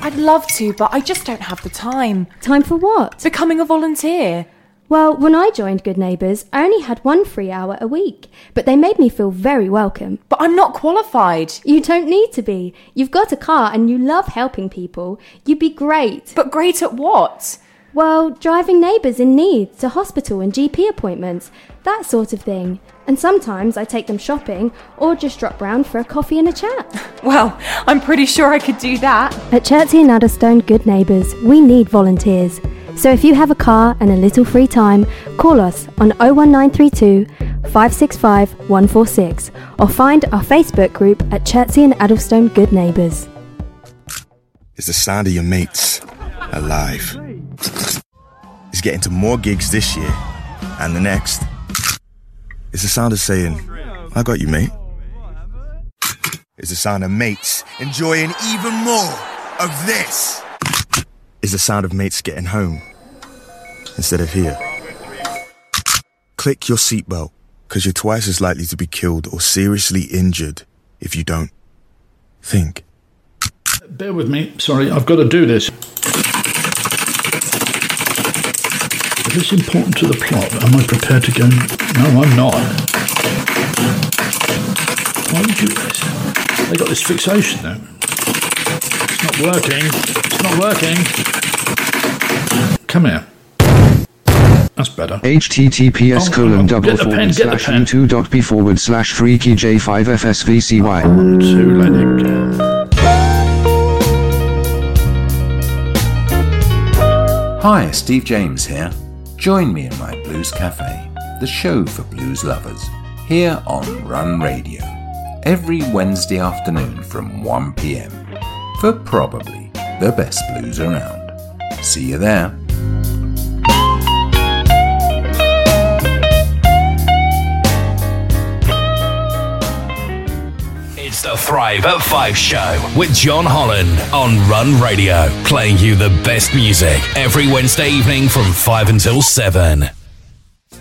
I'd love to, but I just don't have the time. Time for what? Becoming a volunteer. Well, when I joined Good Neighbours, I only had 1 free hour a week, but they made me feel very welcome. But I'm not qualified. You don't need to be. You've got a car and you love helping people. You'd be great. But great at what? Well, driving neighbours in need to hospital and GP appointments, that sort of thing. And sometimes I take them shopping or just drop round for a coffee and a chat. Well, I'm pretty sure I could do that. At Chertsey and Addlestone Good Neighbours, we need volunteers. So if you have a car and a little free time, call us on 01932 565 146 or find our Facebook group at Chertsey and Addlestone Good Neighbours. It's the sound of your mates alive. It's getting to more gigs this year and the next. It's the sound of saying, I got you, mate. It's the sound of mates enjoying even more of this. It's the sound of mates getting home instead of here. Click your seatbelt, because you're twice as likely to be killed or seriously injured if you don't. Think. Bear with me. Sorry, I've got to do this. Is this important to the plot? Am I prepared to go? No, I'm not. Why would you do this? They got this fixation though. It's not working. It's not working. Come here. That's better. https://youtube.b/freakyj5fsvcy. On to let it go. Hi, Steve James here. Join me in my Blues Cafe, the show for blues lovers, here on Run Radio, every Wednesday afternoon from 1 p.m, for probably the best blues around. See you there. It's the Thrive at 5 show with John Holland on Run Radio, playing you the best music every Wednesday evening from 5 until 7.